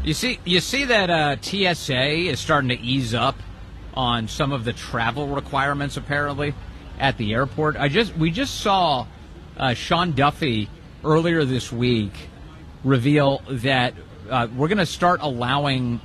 You see that TSA is starting to ease up on some of the travel requirements, apparently, at the airport. We just saw Sean Duffy earlier this week reveal that we're going to start allowing,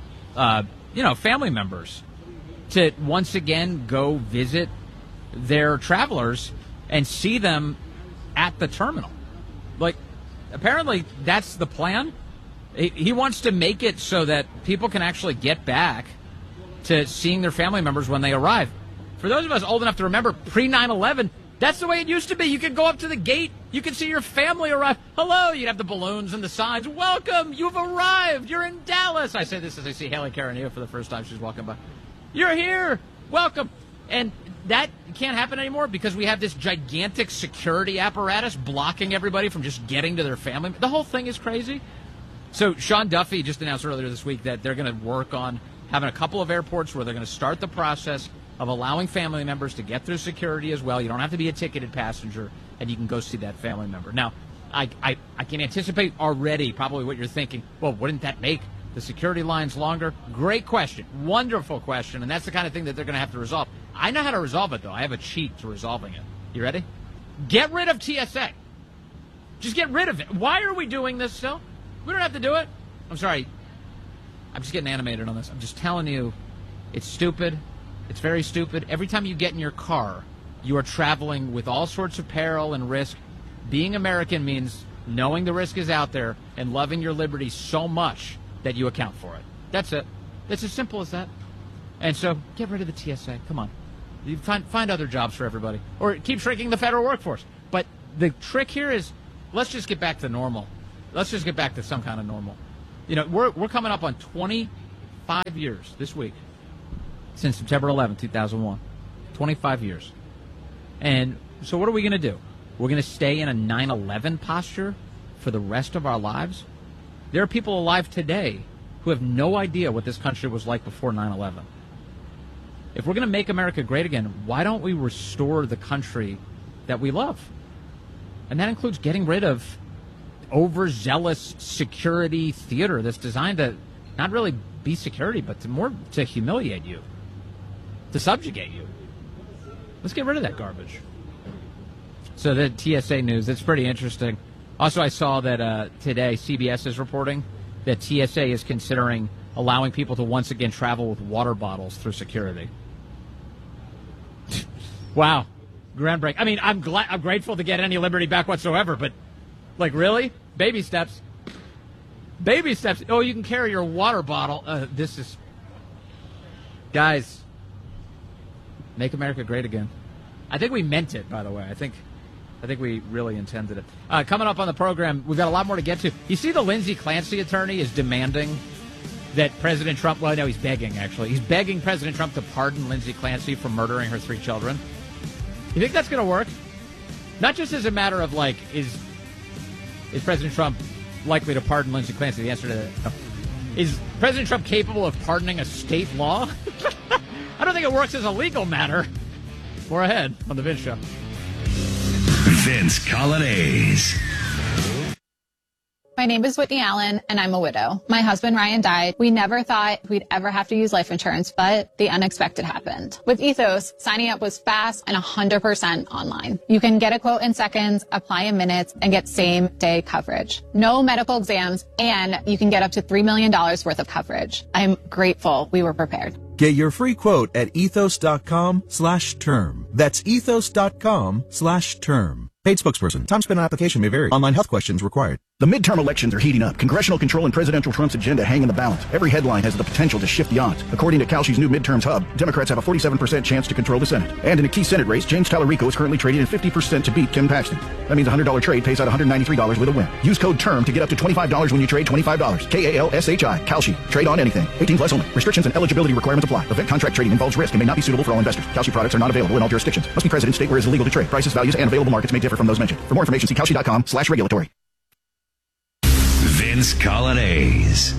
family members to once again go visit their travelers and see them at the terminal. Like, apparently that's the plan. He wants to make it so that people can actually get back to seeing their family members when they arrive. For those of us old enough to remember pre-9/11, that's the way it used to be. You could go up to the gate. You could see your family arrive. Hello. You'd have the balloons and the signs. Welcome. You've arrived. You're in Dallas. I say this as I see Haley Caranillo for the first time. She's walking by. You're here. Welcome. And that can't happen anymore because we have this gigantic security apparatus blocking everybody from just getting to their family. The whole thing is crazy. So Sean Duffy just announced earlier this week that they're going to work on having a couple of airports where they're going to start the process of allowing family members to get through security as well. You don't have to be a ticketed passenger, and you can go see that family member. Now, I can anticipate already probably what you're thinking. Well, wouldn't that make the security lines longer? Great question. Wonderful question, and that's the kind of thing that they're going to have to resolve. I know how to resolve it, though. I have a cheat to resolving it. You ready? Get rid of TSA. Just get rid of it. Why are we doing this still? We don't have to do it. I'm sorry. I'm just getting animated on this. I'm just telling you, it's stupid. It's very stupid. Every time you get in your car, you are traveling with all sorts of peril and risk. Being American means knowing the risk is out there and loving your liberty so much that you account for it. That's it. It's as simple as that. And so get rid of the TSA. Come on. You find other jobs for everybody. Or keep shrinking the federal workforce. But the trick here is let's just get back to normal. Let's just get back to some kind of normal. You know, we're coming up on 25 years this week since September 11, 2001. 25 years. And so what are we going to do? We're going to stay in a 9/11 posture for the rest of our lives? There are people alive today who have no idea what this country was like before 9/11. If we're going to make America great again, why don't we restore the country that we love? And that includes getting rid of overzealous security theater that's designed to not really be security, but to humiliate you, to subjugate you. Let's get rid of that garbage. So the TSA news, it's pretty interesting. Also, I saw that today CBS is reporting that TSA is considering allowing people to once again travel with water bottles through security. Wow. Groundbreaking. I mean, I'm grateful to get any liberty back whatsoever, but like, really? Baby steps. Baby steps. Oh, you can carry your water bottle. This is... Guys, make America great again. I think we meant it, by the way. I think we really intended it. Coming up on the program, we've got a lot more to get to. You see the Lindsey Clancy attorney is demanding that President Trump... Well, no, he's begging, actually. He's begging President Trump to pardon Lindsey Clancy for murdering her 3 children. You think that's going to work? Not just as a matter of, like, is President Trump likely to pardon Lindsey Clancy? The answer to that, no. Is President Trump capable of pardoning a state law? I don't think it works as a legal matter. More ahead on The Vince Show. Vince Coglianese. My name is Whitney Allen, and I'm a widow. My husband, Ryan, died. We never thought we'd ever have to use life insurance, but the unexpected happened. With Ethos, signing up was fast and 100% online. You can get a quote in seconds, apply in minutes, and get same-day coverage. No medical exams, and you can get up to $3 million worth of coverage. I'm grateful we were prepared. Get your free quote at ethos.com/term. That's ethos.com/term. Paid spokesperson. Time spent on application may vary. Online health questions required. The midterm elections are heating up. Congressional control and presidential Trump's agenda hang in the balance. Every headline has the potential to shift the odds. According to Kalshi's new midterms hub, Democrats have a 47% chance to control the Senate. And in a key Senate race, James Tallarico is currently trading at 50% to beat Ken Paxton. That means a $100 trade pays out $193 with a win. Use code TERM to get up to $25 when you trade $25. KALSHI. Kalshi. Trade on anything. 18 plus only. Restrictions and eligibility requirements apply. Event contract trading involves risk and may not be suitable for all investors. Kalshi products are not available in all jurisdictions. Must be present in state where it is illegal to trade. Prices, values, and available markets may differ from those mentioned. For more information, see Kalshi.com/regulatory. Vince Coglianese.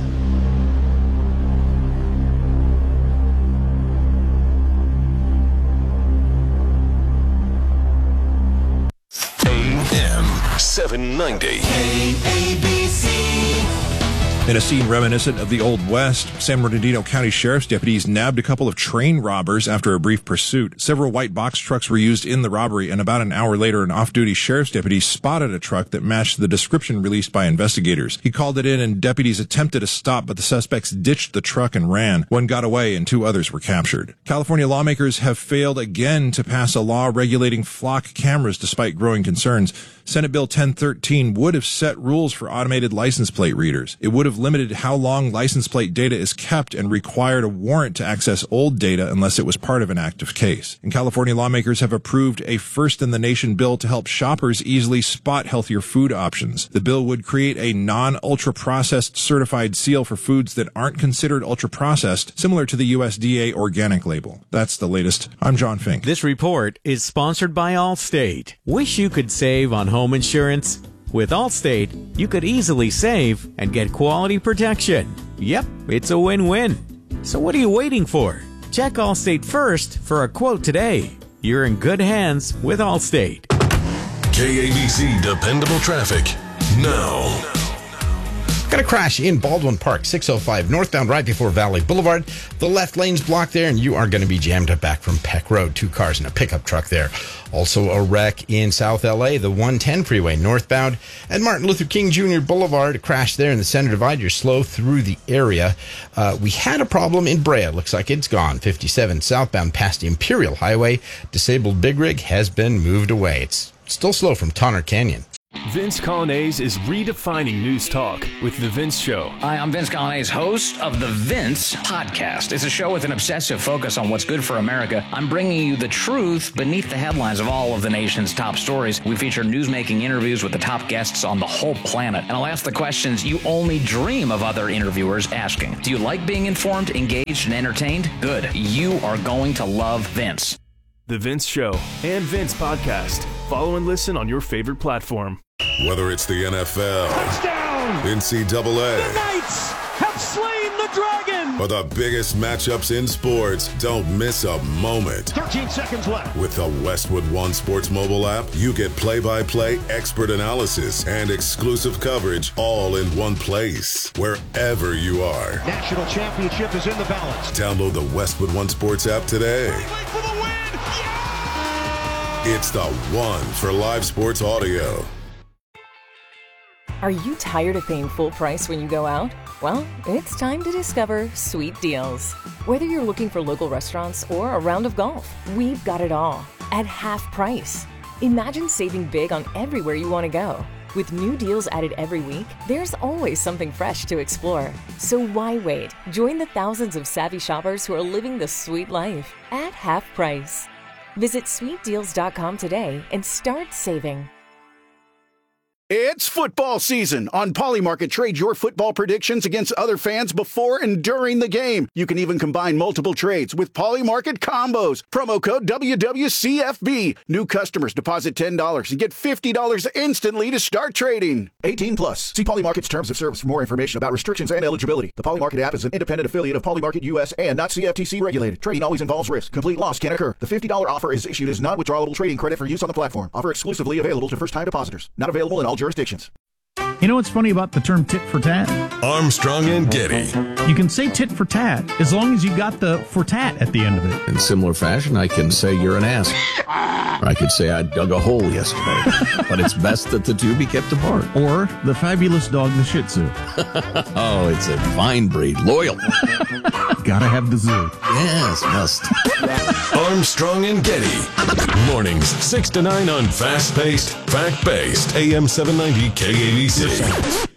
AM 790. KABC. In a scene reminiscent of the Old West, San Bernardino County Sheriff's deputies nabbed a couple of train robbers after a brief pursuit. Several white box trucks were used in the robbery, and about an hour later, an off-duty sheriff's deputy spotted a truck that matched the description released by investigators. He called it in, and deputies attempted to stop, but the suspects ditched the truck and ran. One got away, and 2 others were captured. California lawmakers have failed again to pass a law regulating flock cameras despite growing concerns. Senate Bill 1013 would have set rules for automated license plate readers. It would have limited how long license plate data is kept and required a warrant to access old data unless it was part of an active case. And California lawmakers have approved a first-in-the-nation bill to help shoppers easily spot healthier food options. The bill would create a non-ultra-processed certified seal for foods that aren't considered ultra-processed, similar to the USDA organic label. That's the latest. I'm John Fink. This report is sponsored by Allstate. Wish you could save on home insurance? With Allstate, you could easily save and get quality protection. Yep, it's a win-win. So what are you waiting for? Check Allstate first for a quote today. You're in good hands with Allstate. KABC Dependable Traffic now. Got a crash in Baldwin Park, 605 northbound right before Valley Boulevard. The left lane's blocked there, and you are going to be jammed back from Peck Road. 2 cars and a pickup truck there. Also a wreck in South LA, the 110 freeway northbound. At Martin Luther King Jr. Boulevard, a crash there in the center divide. You're slow through the area. We had a problem in Brea. Looks like it's gone. 57 southbound past Imperial Highway. Disabled big rig has been moved away. It's still slow from Tonner Canyon. Vince Colonnese is redefining news talk with The Vince Show. Hi, I'm Vince Colonnese, host of The Vince Podcast. It's a show with an obsessive focus on what's good for America. I'm bringing you the truth beneath the headlines of all of the nation's top stories. We feature news-making interviews with the top guests on the whole planet. And I'll ask the questions you only dream of other interviewers asking. Do you like being informed, engaged, and entertained? Good. You are going to love Vince. The Vince Show and Vince Podcast. Follow and listen on your favorite platform. Whether it's the NFL, touchdown, NCAA, the Knights have slain the dragon, or the biggest matchups in sports, don't miss a moment. 13 seconds left. With the Westwood One Sports mobile app, you get play-by-play expert analysis and exclusive coverage all in one place, wherever you are. National championship is in the balance. Download the Westwood One Sports app today. For the win. Yeah! It's the one for live sports audio. Are you tired of paying full price when you go out? Well, it's time to discover Sweet Deals. Whether you're looking for local restaurants or a round of golf, we've got it all at half price. Imagine saving big on everywhere you want to go. With new deals added every week, there's always something fresh to explore. So why wait? Join the thousands of savvy shoppers who are living the sweet life at half price. Visit sweetdeals.com today and start saving. It's football season. On Polymarket, trade your football predictions against other fans before and during the game. You can even combine multiple trades with Polymarket combos. Promo code WWCFB. New customers deposit $10 and get $50 instantly to start trading. 18 plus. See Polymarket's terms of service for more information about restrictions and eligibility. The Polymarket app is an independent affiliate of Polymarket US and not CFTC regulated. Trading always involves risk. Complete loss can occur. The $50 offer is issued as non-withdrawable trading credit for use on the platform. Offer exclusively available to first-time depositors. Not available in all jurisdictions. You know what's funny about the term tit for tat? Armstrong and Getty. You can say tit for tat as long as you got the for tat at the end of it. In similar fashion, I can say you're an ass. Or I could say I dug a hole yesterday. But it's best that the two be kept apart. Or the fabulous dog, the Shih Tzu. Oh, it's a fine breed. Loyal. Gotta have the zoo. Yes, must. Armstrong and Getty. Mornings 6 to 9 on fast-paced, fact-based AM 790 KABC.